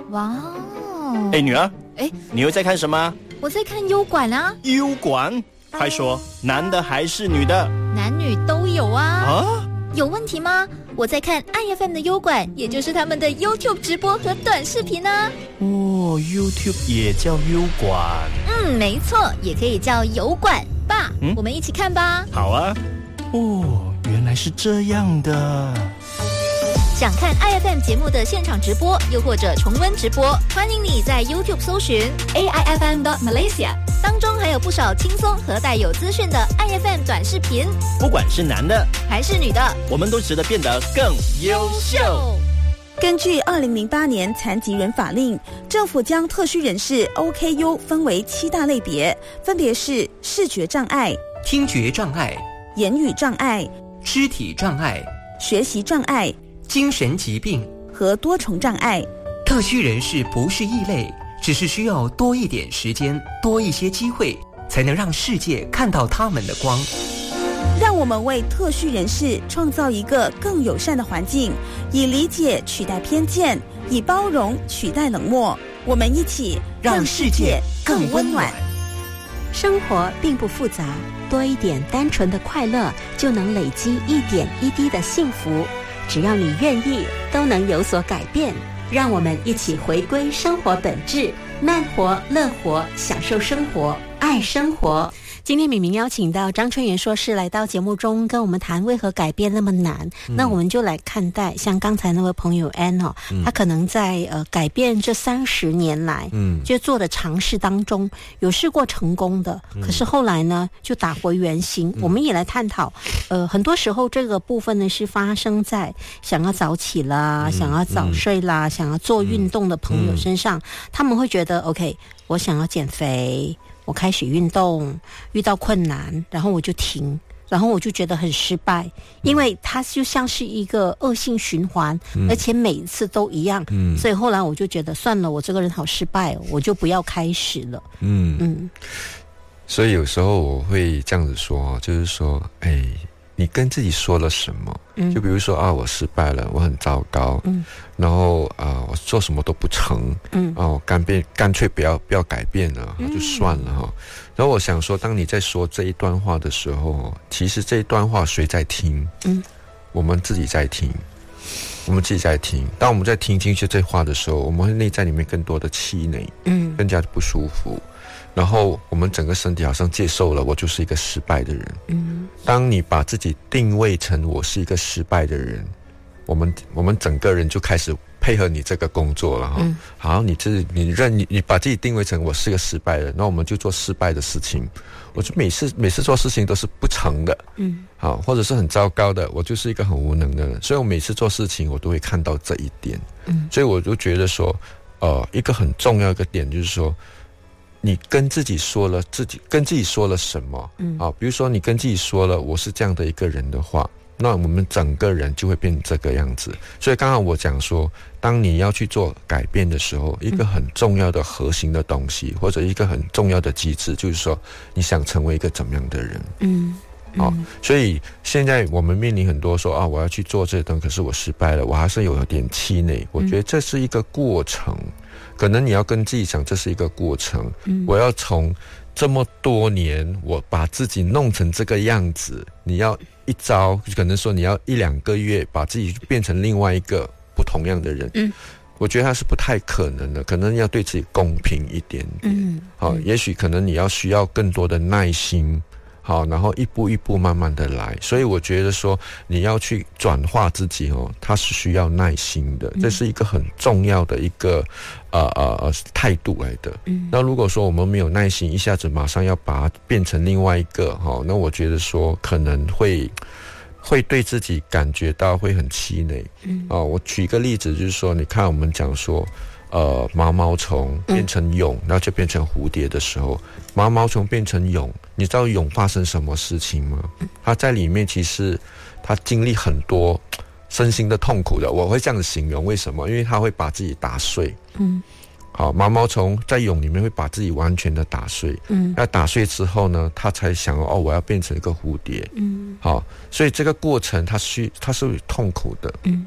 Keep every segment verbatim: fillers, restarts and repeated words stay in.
哇哦！ 哎，女儿， 哎， 你又在看什么？ 我在看优管啊。 优管？快说，男的还是女的？ 男女都有啊。 啊？ 有问题吗？我在看 I F M 的优管，也就是他们的 YouTube 直播和短视频啊。 哦 ，YouTube 也叫优管？ 嗯，没错，也可以叫油管。爸，嗯，我们一起看吧。 好啊。哦，原来是这样的。 想看 I F M 节目的现场直播，又或者重温直播，欢迎你在 YouTube 搜寻 A I F M dot Malaysia， 当中还有不少轻松和带有资讯的 I F M 短视频。 不管是男的还是女的， 我们都值得变得更优秀。 根据二零零八年残疾人法令，政府将特需人士 O K U 分为七大类别，分别是视觉障碍、 听觉障碍、 言语障碍、 肢体障碍、 学习障碍、 精神疾病和多重障碍。 特需人士不是异类，只是需要多一点时间，多一些机会，才能让世界看到他们的光。 让我们为特需人士创造一个更友善的环境，以理解取代偏见，以包容取代冷漠。我们一起让世界更温暖。 生活并不复杂，多一点单纯的快乐，就能累积一点一滴的幸福。只要你愿意，都能有所改变。让我们一起回归生活本质，慢活、乐活，享受生活，爱生活。 今天敏明邀请到张春元硕士来到节目中跟我们谈为何改变那么难、嗯、那我们就来看待像刚才那位朋友安哦、嗯，他可能在呃改变这三十年来嗯，就做的尝试当中有试过成功的、嗯、可是后来呢就打回原形、嗯、我们也来探讨呃很多时候这个部分呢是发生在想要早起啦、嗯、想要早睡啦、嗯、想要做运动的朋友身上、嗯、他们会觉得 OK 我想要减肥，我开始运动，遇到困难，然后我就停，然后我就觉得很失败，因为它就像是一个恶性循环、嗯、而且每一次都一样、嗯、所以后来我就觉得算了，我这个人好失败、哦、我就不要开始了。 嗯嗯，所以有时候我会这样子说，就是说哎，你跟自己说了什么、嗯、就比如说啊，我失败了，我很糟糕，嗯，然后啊，我做什么都不成，嗯，哦、啊，干变干脆不要不要改变了，嗯、就算了哈。然后我想说，当你在说这一段话的时候，其实这一段话谁在听？嗯，我们自己在听，我们自己在听。当我们在听进去这话的时候，我们会内在里面更多的气馁，嗯，更加的不舒服。然后我们整个身体好像接受了我就是一个失败的人。嗯，当你把自己定位成我是一个失败的人，我们我们整个人就开始配合你这个工作了哈。嗯，好，你自己你认你你把自己定位成我是个失败的人，那我们就做失败的事情。我就每次每次做事情都是不成的，嗯，好，或者是很糟糕的，我就是一个很无能的人。所以我每次做事情我都会看到这一点。嗯，所以我就觉得说，呃，一个很重要一个点就是说。你跟自己说了自己跟自己说了什么？嗯，啊，比如说你跟自己说了我是这样的一个人的话，那我们整个人就会变这个样子。所以刚刚我讲说，当你要去做改变的时候，一个很重要的核心的东西，或者一个很重要的机制，就是说你想成为一个怎么样的人？嗯。好、哦，所以现在我们面临很多说啊，我要去做这东西，可是我失败了，我还是有点气馁。我觉得这是一个过程，可能你要跟自己讲，这是一个过程。嗯，我要从这么多年，我把自己弄成这个样子，你要一招，可能说你要一两个月把自己变成另外一个不同样的人。嗯，我觉得它是不太可能的，可能要对自己公平一点点。嗯，好、哦，也许可能你要需要更多的耐心。好，然后一步一步慢慢的来，所以我觉得说你要去转化自己哦，它是需要耐心的，这是一个很重要的一个呃呃呃态度来的。嗯，那如果说我们没有耐心，一下子马上要把它变成另外一个哈、哦，那我觉得说可能会会对自己感觉到会很气馁。嗯，哦，我举一个例子，就是说，你看我们讲说。呃，毛毛虫变成蛹、嗯，然后就变成蝴蝶的时候，毛毛虫变成蛹，你知道蛹发生什么事情吗？它在里面其实它经历很多身心的痛苦的，我会这样子形容。为什么？因为它会把自己打碎。嗯，好，毛毛虫在蛹里面会把自己完全的打碎。嗯，那打碎之后呢，它才想哦，我要变成一个蝴蝶。嗯，好，所以这个过程它是它是痛苦的。嗯。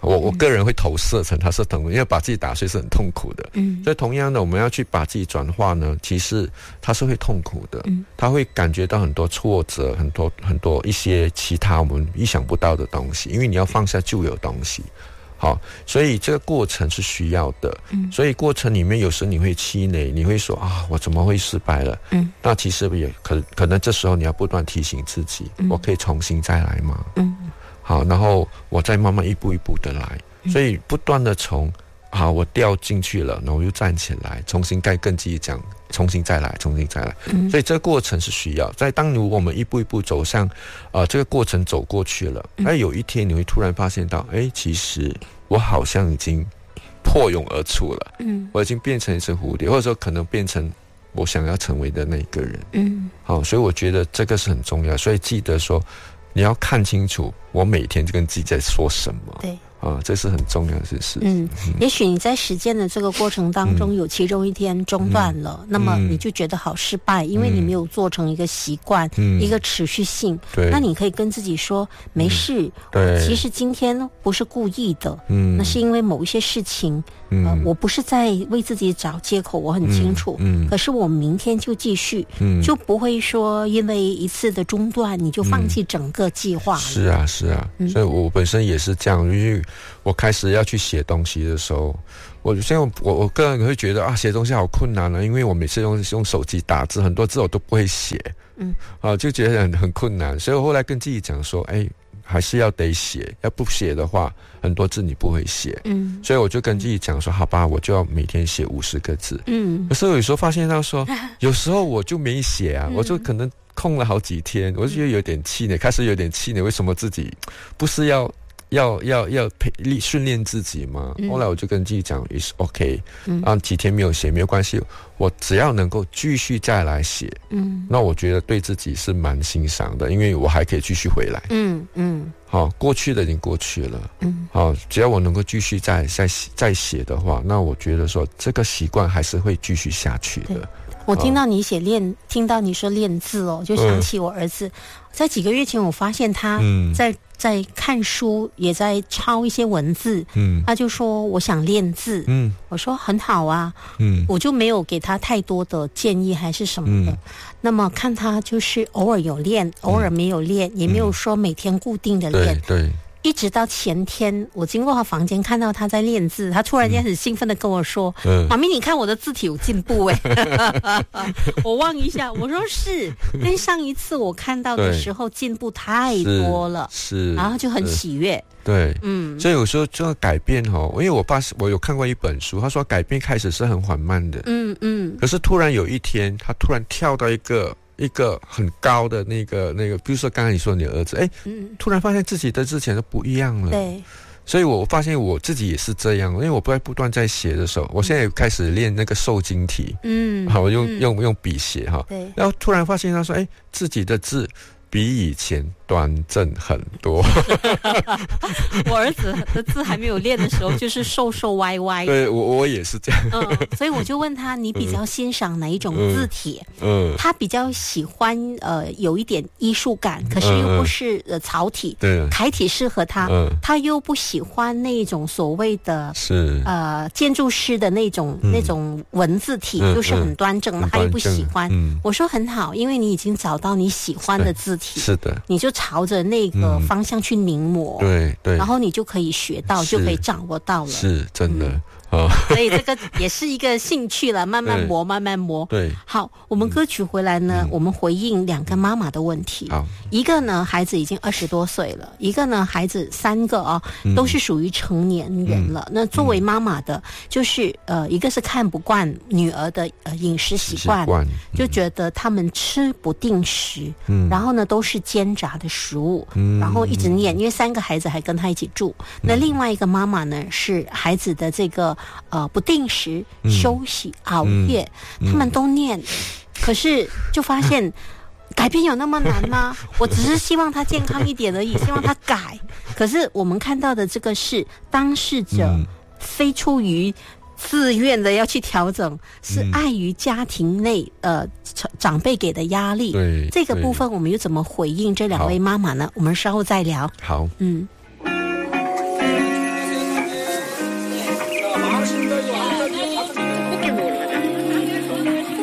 我我个人会投射成他是疼痛，因为把自己打碎是很痛苦的。嗯，所以同样的，我们要去把自己转化呢，其实他是会痛苦的。嗯，他会感觉到很多挫折，很多很多一些其他我们意想不到的东西，因为你要放下旧有东西。好，所以这个过程是需要的。嗯，所以过程里面有时你会气馁，你会说啊，我怎么会失败了？嗯，那其实也可可能这时候你要不断提醒自己，嗯、我可以重新再来吗？嗯，好，然后我再慢慢一步一步的来，嗯、所以不断的从啊我掉进去了，然后我又站起来，重新再跟自己讲，重新再来，重新再来。嗯，所以这个过程是需要。在当如我们一步一步走向，呃，这个过程走过去了，那、嗯、有一天你会突然发现到，哎，其实我好像已经破蛹而出了，嗯，我已经变成一只蝴蝶，或者说可能变成我想要成为的那个人，嗯，好，所以我觉得这个是很重要，所以记得说你要看清楚我每天跟自己在说什么，对。啊，这是很重要的事。嗯， 嗯也许你在实践的这个过程当中，嗯、有其中一天中断了，嗯、那么你就觉得好失败，嗯、因为你没有做成一个习惯，嗯、一个持续性。对，那你可以跟自己说，没事。嗯、对，其实今天不是故意的，嗯，那是因为某一些事情，嗯、呃，我不是在为自己找借口，我很清楚。嗯，嗯可是我明天就继续，嗯，就不会说因为一次的中断你就放弃整个计划了。 是啊，是啊，嗯、所以我本身也是这样，因为我开始要去写东西的时候，我现在我我个人会觉得啊，写东西好困难了，因为我每次用用手机打字，很多字我都不会写，嗯，啊，就觉得很很困难，所以我后来跟自己讲说，哎，还是要得写，要不写的话，很多字你不会写，嗯，所以我就跟自己讲说，好吧，我就要每天写五十个字，嗯，可是我有时候发现到说，有时候我就没写啊，我就可能空了好几天，我就觉得有点气馁，开始有点气馁，为什么自己不是要？要要要培力训练自己嘛、嗯、后来我就跟自己讲 is OK、嗯、啊几天没有写没有关系，我只要能够继续再来写，嗯，那我觉得对自己是蛮欣赏的，因为我还可以继续回来，嗯嗯，好，过去的已经过去了，嗯，好，只要我能够继续再再再写的话，那我觉得说这个习惯还是会继续下去的。 我听到你写练、哦、听到你说练字哦，就想起我儿子、嗯、在几个月前我发现他在、嗯、在看书，也在抄一些文字，嗯，他就说我想练字，嗯，我说很好啊，嗯，我就没有给他太多的建议还是什么的、嗯、那么看他就是偶尔有练，偶尔没有练、嗯、也没有说每天固定的练，对对，一直到前天我经过他房间看到他在练字，他突然间很兴奋的跟我说、嗯、妈咪你看我的字体有进步耶我望一下，我说是跟上一次我看到的时候进步太多了，是，然后就很喜悦， 对，嗯，所以有时候这个改变哦，因为我爸我有看过一本书，他说改变开始是很缓慢的，嗯嗯，可是突然有一天他突然跳到一个一个很高的那个那个，比如说刚才你说你的儿子，哎，嗯，突然发现自己跟之前都不一样了，对，所以我发现我自己也是这样，因为我不在不断在写的时候，我现在也开始练那个受精体，嗯，好，我用、嗯、用用笔写哈，对，然后突然发现他说，哎，自己的字比以前端正很多我儿子的字还没有练的时候就是瘦瘦歪歪， 对，我我也是这样， 嗯，所以我就问他你比较欣赏哪一种字体，嗯，他比较喜欢呃有一点艺术感，可是又不是呃草体，对，楷体适合他，嗯，他又不喜欢那种所谓的是呃建筑师的那种、嗯、那种文字体、嗯、就是很端正的、嗯、他又不喜欢、嗯、我说很好，因为你已经找到你喜欢的字体，是的，你就朝着那个方向去临摹、嗯、对对，然后你就可以学到，就可以掌握到了， 是真的、嗯哦、所以这个也是一个兴趣了，慢慢磨慢慢磨，对，好，我们歌曲回来呢、嗯、我们回应两个妈妈的问题，好，一个呢孩子已经二十多岁了，一个呢孩子三个啊、哦嗯、都是属于成年人了、嗯、那作为妈妈的、嗯、就是呃一个是看不惯女儿的呃饮食习惯、嗯、就觉得他们吃不定时、嗯、然后呢都是煎炸的食物、嗯、然后一直念，因为三个孩子还跟他一起住、嗯、那另外一个妈妈呢是孩子的这个呃不定时休息、嗯、熬夜、嗯、他们都念、嗯、可是就发现改变有那么难吗？我只是希望他健康一点而已希望他改，可是我们看到的这个是当事者非出于自愿的要去调整，是碍于家庭内、嗯、呃长辈给的压力，对，这个部分我们又怎么回应这两位妈妈呢？我们稍后再聊。 好，嗯。